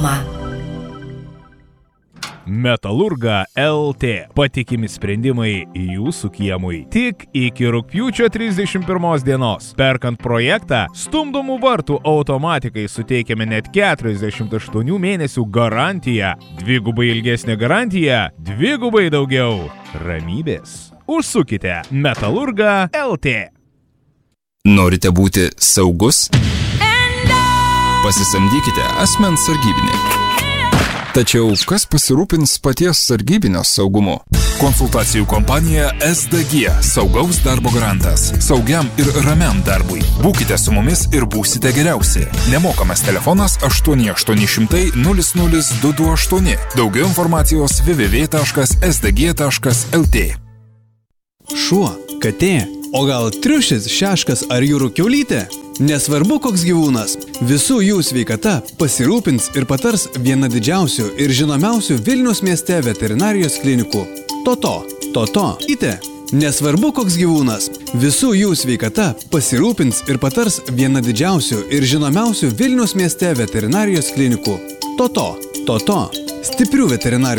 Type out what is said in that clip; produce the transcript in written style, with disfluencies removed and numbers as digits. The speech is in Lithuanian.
Reklama. Metalurga LT. Patikimi sprendimai jūsų kiemui. Tik iki rugpjūčio 31 dienos. Perkant projektą, stumdomų vartų automatikai suteikiame net 48 mėnesių garantiją. Dvigubai ilgesnė garantija, dvigubai daugiau ramybės. Užsukite Metalurga LT. Norite būti saugus? Pasisamdykite asmens sargybinį. Tačiau kas pasirūpins paties sargybinio saugumu? Konsultacijų kompanija SDG – saugaus darbo garantas. Saugiam ir ramiam darbui. Būkite su mumis ir būsite geriausi. Nemokamas telefonas 8800 00228. Daugiau informacijos www.sdg.lt. Šuo, katė, o gal triušis, šeškas ar jūrų kiaulytė? Nesvarbu koks gyvūnas, visų jų sveikata pasirūpins ir patars viena didžiausių ir žinomiausių Vilniaus mieste veterinarijos klinikų. Toto. Ite. Nesvarbu koks gyvūnas, visų jų sveikata pasirūpins ir patars viena didžiausių ir žinomiausių Vilniaus mieste veterinarijos klinikų. Toto. Stiprių veterinarijos